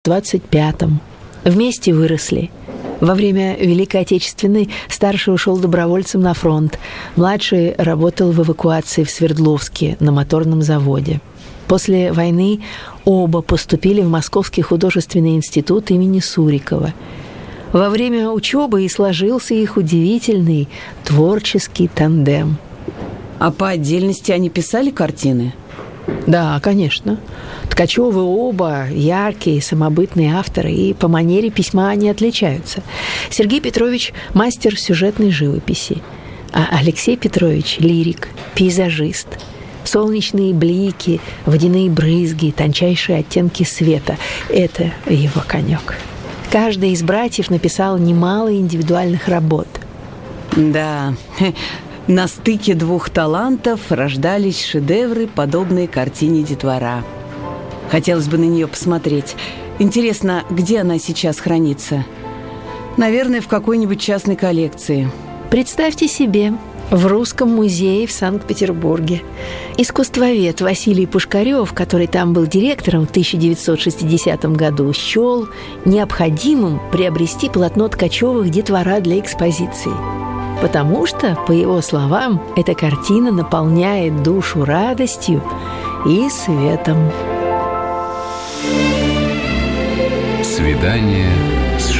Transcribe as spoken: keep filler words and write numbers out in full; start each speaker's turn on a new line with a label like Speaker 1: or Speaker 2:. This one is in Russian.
Speaker 1: двадцать пятом. Вместе выросли. Во время Великой Отечественной старший ушел добровольцем на фронт. Младший работал в эвакуации в Свердловске на моторном заводе. После войны оба поступили в Московский художественный институт имени Сурикова. Во время учебы и сложился их удивительный творческий тандем.
Speaker 2: А по отдельности они писали картины?
Speaker 1: Да, конечно. Ткачевы оба яркие, самобытные авторы, и по манере письма они отличаются. Сергей Петрович – мастер сюжетной живописи, а Алексей Петрович – лирик, пейзажист. Солнечные блики, водяные брызги, тончайшие оттенки света – это его конек. Каждый из братьев написал немало индивидуальных работ.
Speaker 2: Да, на стыке двух талантов рождались шедевры, подобные картине «Детвора». Хотелось бы на нее посмотреть. Интересно, где она сейчас хранится? Наверное, в какой-нибудь частной коллекции.
Speaker 1: Представьте себе, в Русском музее в Санкт-Петербурге. Искусствовед Василий Пушкарев, который там был директором в тысяча девятьсот шестидесятом году, счел необходимым приобрести полотно Ткачевых «Детвора» для экспозиции. Потому что, по его словам, эта картина наполняет душу радостью и светом.
Speaker 3: Свидание